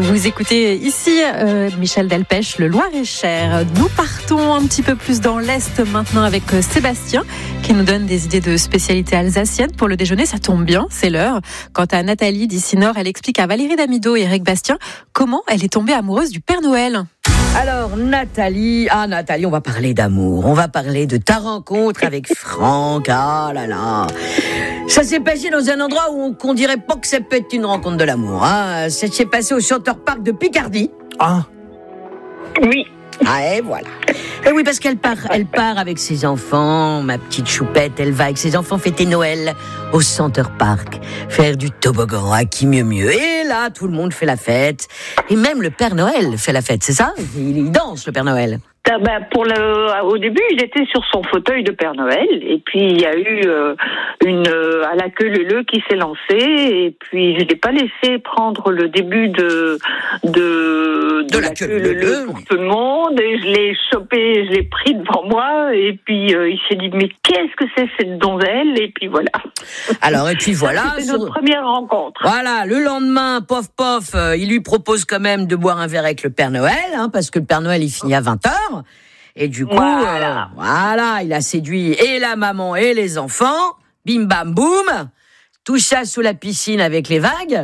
Vous écoutez ici Michel Delpech, le Loir-et-Cher. Nous partons un petit peu plus dans l'Est maintenant avec Sébastien qui nous donne des idées de spécialités alsaciennes pour le déjeuner. Ça tombe bien, c'est l'heure. Quant à Nathalie d'ici Nord, elle explique à Valérie Damido et Eric Bastien comment elle est tombée amoureuse du Père Noël. Alors Nathalie, on va parler d'amour, on va parler de ta rencontre avec Franck, ah là là. Ça s'est passé dans un endroit où qu'on dirait pas que ça peut être une rencontre de l'amour. Hein. Ça s'est passé au Center Park de Picardie. Ah. Oui. Ah et voilà. Et oui, parce qu'elle part avec ses enfants, ma petite choupette, elle va avec ses enfants fêter Noël au Center Park, faire du toboggan, à qui mieux. Et là, tout le monde fait la fête. Et même le Père Noël fait la fête, c'est ça ? Il danse, le Père Noël. Au début, il était sur son fauteuil de Père Noël, et puis il y a eu à la queue leu qui s'est lancée, et puis je l'ai pas laissé prendre le début de la queue leu pour tout le monde, et je l'ai chopé, je l'ai pris devant moi, et puis il s'est dit mais qu'est-ce que c'est cette donzelle, et puis voilà. Alors et puis voilà. C'était notre première rencontre. Voilà, le lendemain, pof, il lui propose quand même de boire un verre avec le Père Noël, hein, parce que le Père Noël il finit à 20h. Et du coup, voilà, il a séduit et la maman et les enfants. Bim bam boum. Tout ça sous la piscine avec les vagues.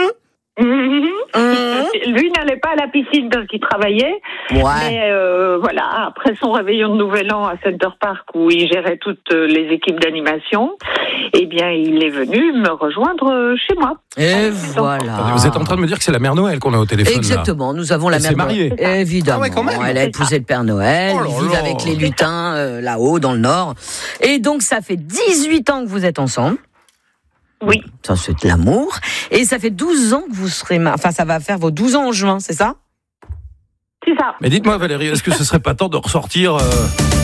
Lui n'allait pas à la piscine parce qu'il travaillait. Ouais. Mais voilà, après son réveillon de Nouvel An à Center Park où il gérait toutes les équipes d'animation, eh bien il est venu me rejoindre chez moi. Et voilà. Vous êtes en train de me dire que c'est la mère Noël qu'on a au téléphone. Exactement, nous avons la Elle mère s'est mariée. Noël. Évidemment. Ah ouais, quand même. Elle a épousé le Père Noël, ils vivent avec les lutins là-haut dans le Nord. Et donc ça fait 18 ans que vous êtes ensemble. Oui. Ça, c'est de l'amour. Et ça fait 12 ans que vous serez enfin, ça va faire vos 12 ans en juin, c'est ça ? C'est ça. Mais dites-moi Valérie, est-ce que ce serait pas temps de ressortir